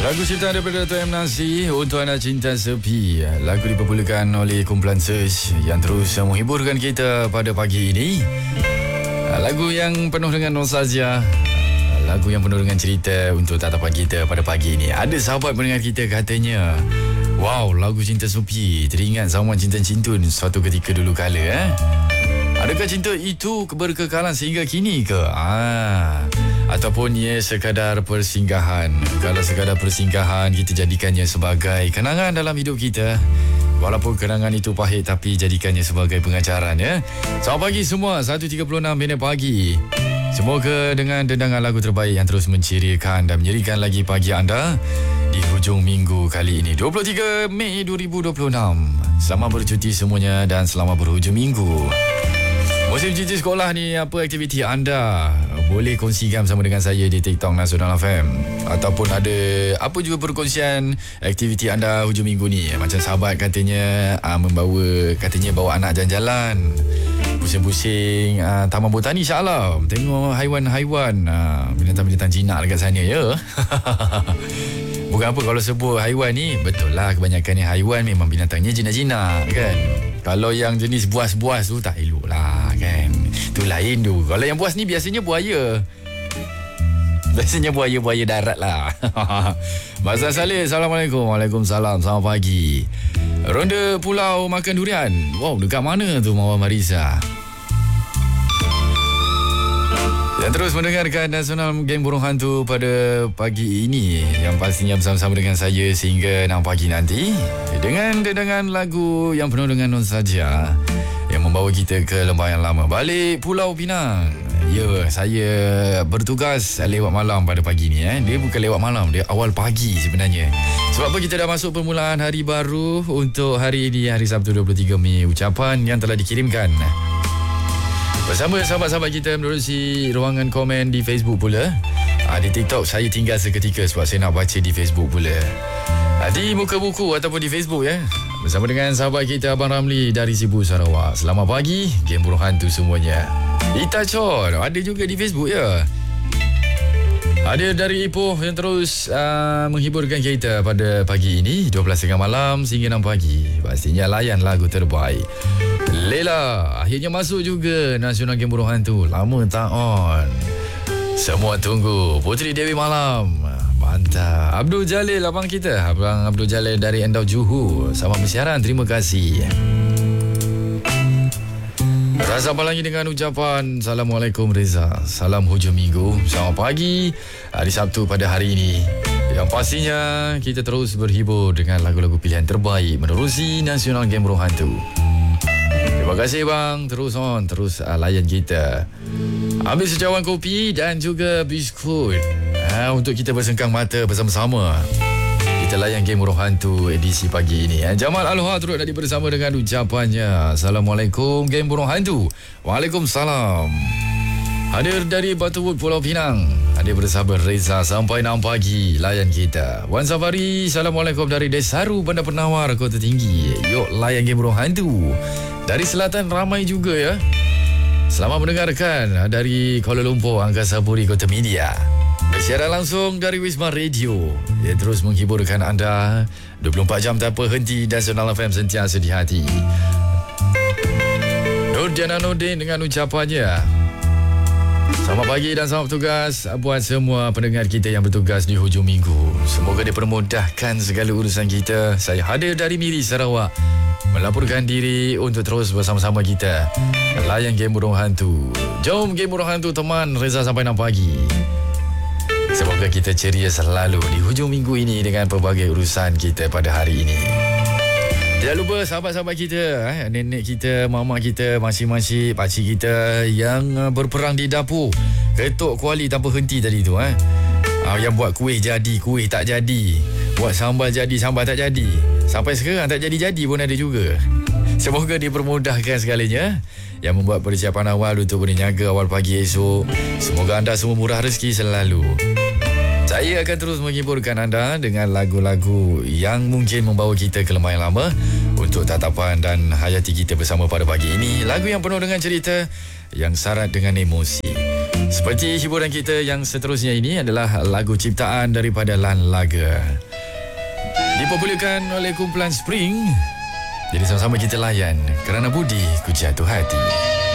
Lagu ciptaan daripada Dato' M. Nasir untuk Anda Cinta Sepi. Lagu dipermulakan oleh kumpulan Search yang terus menghiburkan kita pada pagi ini. Lagu yang penuh dengan nostalgia, lagu yang penuh dengan cerita untuk tatapan kita pada pagi ini. Ada sahabat pendengar kita katanya, wow, lagu Cinta Sepi teringat zaman Cinta Cintun suatu ketika dulu kala. Adakah cinta itu berkekalan sehingga kini ke? Ataupun ia sekadar persinggahan? Kalau sekadar persinggahan, kita jadikannya sebagai kenangan dalam hidup kita. Walaupun kenangan itu pahit, tapi jadikannya sebagai pengajaran, ya. Selamat pagi semua, 1.36 minit pagi. Semoga dengan dendangan lagu terbaik yang terus mencirikan dan menyerikan lagi pagi anda di hujung minggu kali ini, 23 Mei 2026. Selamat bercuti semuanya dan selamat berhujung minggu. Musim cuti sekolah ni, apa aktiviti anda? Boleh kongsikan bersama dengan saya di TikTok Nasional FM. Ataupun ada apa juga perkongsian aktiviti anda hujung minggu ni. Macam sahabat katanya bawa anak jalan-jalan, pusing-pusing Taman Botani Shah Alam, tengok haiwan-haiwan, binatang-binatang jinak dekat sana, ya. Bukan apa kalau sebut haiwan ni, betul lah kebanyakan ni haiwan memang binatangnya jinak-jinak, kan. Kalau yang jenis buas-buas tu tak elok lah, kan. Tu lain tu. Kalau yang buas ni biasanya buaya. Biasanya buaya-buaya darat lah. Mazhar Saleh, Assalamualaikum. Waalaikumsalam, selamat pagi. Ronda Pulau makan durian. Wow, dekat mana tu Mawar Marisa? Dan terus mendengarkan Nasional Geng Burung Hantu pada pagi ini, yang pastinya bersama-sama dengan saya sehingga 6 pagi nanti, dengan lagu yang penuh dengan nostalgia yang membawa kita ke lembah yang lama, balik Pulau Pinang. Ya, saya bertugas lewat malam pada pagi ni. Dia bukan lewat malam, dia awal pagi sebenarnya. Sebab apa, kita dah masuk permulaan hari baru untuk hari ini, hari Sabtu 23 Mei. Ucapan yang telah dikirimkan bersama sahabat-sahabat kita menerusi ruangan komen di Facebook pula. Di TikTok saya tinggal seketika sebab saya nak baca di Facebook pula. Di muka buku ataupun di Facebook, ya. Bersama dengan sahabat kita Abang Ramli dari Sibu, Sarawak. Selamat pagi, Geng Burung Hantu semuanya. Ita Chor ada juga di Facebook, ya. Ada dari Ipoh yang terus menghiburkan kita pada pagi ini, 12.30 malam sehingga 6 pagi. Pastinya layan lagu terbaik. Lela akhirnya masuk juga Nasional Geng Burung Hantu. Lama tak on. Semua tunggu Puteri Dewi Malam. Mantap. Abdul Jalil abang kita, Abang Abdul Jalil dari Endau Juhu. Selamat bersiaran, terima kasih. Rasa Balangi dengan ucapan Assalamualaikum Reza. Salam hujung minggu. Selamat pagi hari Sabtu pada hari ini, yang pastinya kita terus berhibur dengan lagu-lagu pilihan terbaik menerusi Nasional Geng Burung Hantu. Terima kasih bang. Terus on, terus layan kita. Ambil secawan kopi dan juga biskut untuk kita bersengkang mata bersama-sama. Kita layan Geng Burung Hantu edisi pagi ini. Jamal Aloha turut tadi bersama dengan ucapannya Assalamualaikum Geng Burung Hantu. Waalaikumsalam. Hadir dari Batu Wood Pulau Pinang, hadir bersama Reza sampai 6 pagi. Layan kita. Wan Safari, Assalamualaikum dari Desaru, Bandar Penawar, Kota Tinggi. Yuk layan Geng Burung Hantu. Dari selatan ramai juga, ya. Selamat mendengarkan dari Kuala Lumpur, Angkasa Puri, Kota Media. Bersiaran langsung dari Wisma Radio. Ia terus menghiburkan anda 24 jam tanpa henti. Nasional FM sentiasa di hati. Nurdiana Nurdin dengan ucapannya selamat pagi dan selamat bertugas buat semua pendengar kita yang bertugas di hujung minggu. Semoga dipermudahkan segala urusan kita. Saya hadir dari Miri, Sarawak, melaporkan diri untuk terus bersama-sama kita layan Geng Burung Hantu. Jom Geng Burung Hantu teman Reza sampai 6 pagi. Semoga kita ceria selalu di hujung minggu ini dengan pelbagai urusan kita pada hari ini. Tidak lupa sahabat-sahabat kita, nenek kita, mama kita, makcik-makcik, pakcik kita yang berperang di dapur, ketuk kuali tanpa henti tadi tu. Yang buat kuih jadi, kuih tak jadi. Buat sambal jadi, sambal tak jadi. Sampai sekarang tak jadi-jadi pun ada juga. Semoga dipermudahkan segalanya yang membuat persiapan awal untuk berniaga awal pagi esok. Semoga anda semua murah rezeki selalu. Saya akan terus menghiburkan anda dengan lagu-lagu yang mungkin membawa kita ke lembah yang lama untuk tatapan dan hayati kita bersama pada pagi ini. Lagu yang penuh dengan cerita, yang syarat dengan emosi. Seperti hiburan kita yang seterusnya ini adalah lagu ciptaan daripada Lan Laga. Dipopularkan oleh kumpulan Spring. Jadi sama-sama kita layan Kerana Budi Ku Jatuh Hati.